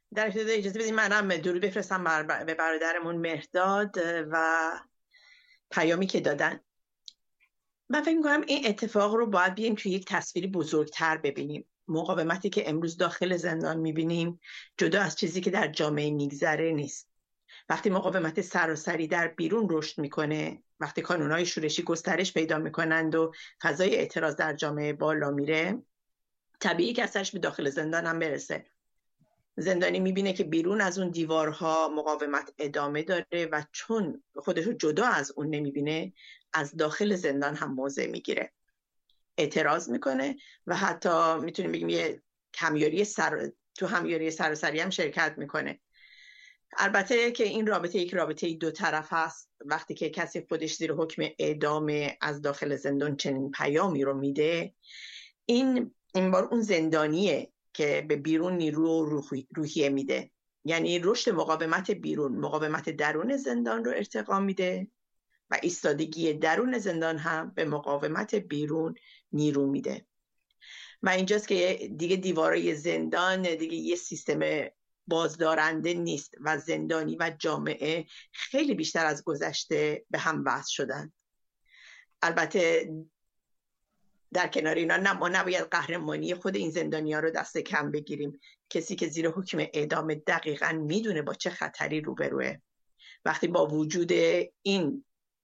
در ابتدا اجازه بدید منم درود بفرستم به برادرمون مهرداد و پیامی که دادن. من فکر می‌کنم این اتفاق رو باید بیایم توی یک تصویری بزرگتر ببینیم. مقاومتی که امروز داخل زندان می‌بینیم جدا از چیزی که در جامعه میگذره نیست. وقتی مقاومت سراسری در بیرون رشد میکنه، وقتی کانون‌های شورشی گسترش پیدا میکنند و فضای اعتراض در جامعه بالا میره، طبیعی که اثرش به داخل زندان هم برسه. زندانی میبینه که بیرون از اون دیوارها مقاومت ادامه داره و چون خودش رو جدا از اون نمیبینه، از داخل زندان هم موضع میگیره، اعتراض میکنه و حتی میتونیم بگیم یه تو همیاری سراسری هم شرکت میکنه. البته که این رابطه یک رابطه دو طرف هست. وقتی که کسی خودش زیر حکم اعدام از داخل زندان چنین پیامی رو میده، این بار اون زندانیه که به بیرون نیرو و روحیه میده. یعنی رشد مقاومت بیرون مقاومت درون زندان رو ارتقا میده و ایستادگی درون زندان هم به مقاومت بیرون نیرو میده. و اینجاست که دیگه دیوارای زندان دیگه یه سیستم بازدارنده نیست و زندانی و جامعه خیلی بیشتر از گذشته به هم وصل شدن. البته در کنار اینا ما نباید قهرمانی خود این زندانی‌ها رو دست کم بگیریم. کسی که زیر حکم اعدام دقیقاً میدونه با چه خطری روبروه. وقتی با وجود این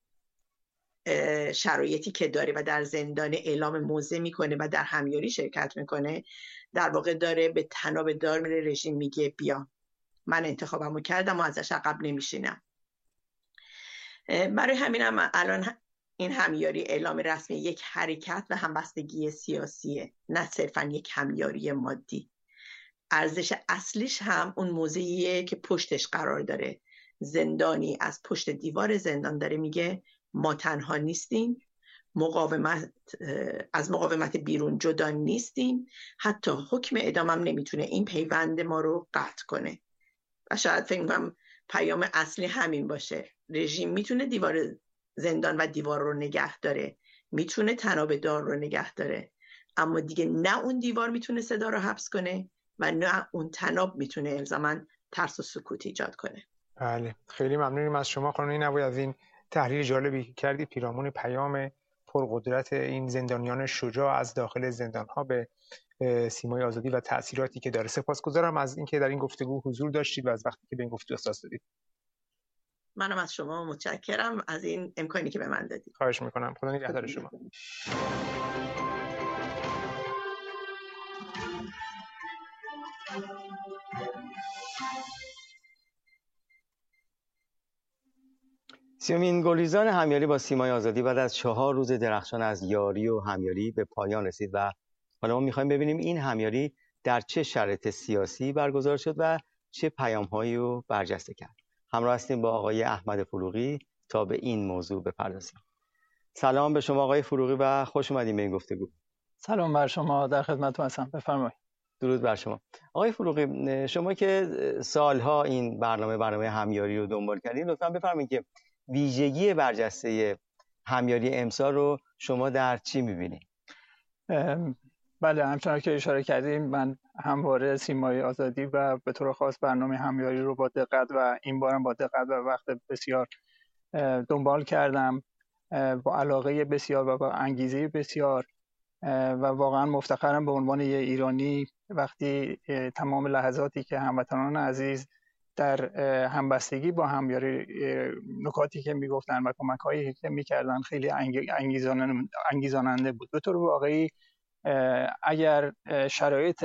شرایطی که داره و در زندان اعلام موضع میکنه و در همیاری شرکت میکنه، در واقع داره به طناب دار میره. رژیم میگه بیا، من انتخابمو کردم و ازش عقب نمیشینم. برای همینم الان این همیاری اعلام رسمی یک حرکت و همبستگی سیاسیه، نه صرفا یک همیاری مادی. ارزش اصلیش هم اون موضعیه که پشتش قرار داره. زندانی از پشت دیوار زندان داره میگه ما تنها نیستیم، از مقاومت بیرون جدا نیستیم، حتی حکم اعدامم نمیتونه این پیوند ما رو قطع کنه. و شاید فکر کنم پیام اصلی همین باشه. رژیم میتونه دیوار زندان و دیوار رو نگه داره، میتونه طناب دار رو نگه داره، اما دیگه نه اون دیوار میتونه صدا رو حبس کنه و نه اون طناب میتونه الزاما ترس و سکوت ایجاد کنه. بله، خیلی ممنونیم از شما خانم نبوی از این تحلیل جالبی کردید پیرامون پیام پرقدرت این زندانیان شجاع از داخل زندان‌ها به سیمای آزادی و تأثیراتی که داره. سپاسگزارم از اینکه در این گفتگو حضور داشتید و از وقتی که به این گفتگو اختصاص دادید. منم از شما متشکرم از این امکانی که به من دادید. خواهش میکنم. خدا نگهدار شما. سیومین گلریزان همیاری با سیمای آزادی بعد از 4 روز درخشان از یاری و همیاری به پایان رسید و حالا ما میخوایم ببینیم این همیاری در چه شرایط سیاسی برگزار شد و چه پیام‌هایی رو برجسته کرد. همراه هستیم با آقای احمد فروغی تا به این موضوع بپردازیم. سلام به شما آقای فروغی و خوش اومدید به این گفتگو. سلام بر شما، در خدمتتون هستم. بفرمایید. درود بر شما. آقای فروغی، شما که سالها این برنامه همیاری رو دنبال کردین، لطفاً بفرمایید که ویژگی برجسته همیاری امسال رو شما در چی می‌بینید؟ بله، همچنان که اشاره کردیم من همواره سیمای آزادی و به طور خاص برنامه همیاری رو با دقت و این بارم با دقت و وقت بسیار دنبال کردم، با علاقه بسیار و با انگیزه بسیار و واقعا مفتخرم به عنوان یه ایرانی وقتی تمام لحظاتی که هموطنان عزیز در همبستگی با همیاری نکاتی که میگفتن و کمک‌هایی که میکردن خیلی انگیزاننده بود. به طور واقعی اگر شرایط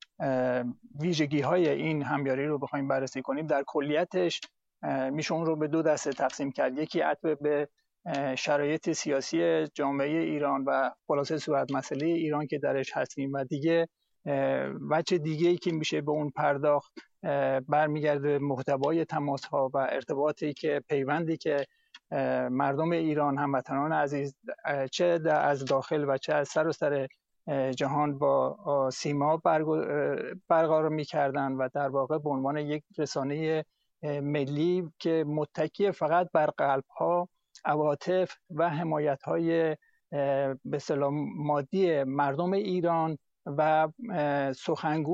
ویژگی‌های این همیاری رو بخوایم بررسی کنیم، در کلیتش میشه اون رو به 2 دسته تقسیم کرد. یکی عطف به شرایط سیاسی جامعه ایران و خلاصه صورت مسئله ایران که درش هستیم و دیگه وجه دیگه‌ای که میشه به اون پرداخت برمیگرده محتوای تماس‌ها و ارتباطی که پیوندی که مردم ایران هموطنان عزیز چه از داخل و چه از سراسر جهان با سیما برقرار می‌کردن و در واقع به عنوان یک رسانه ملی که متکی فقط بر قلب‌ها، عواطف و حمایت‌های به اصطلاح مادی مردم ایران و سخنگوی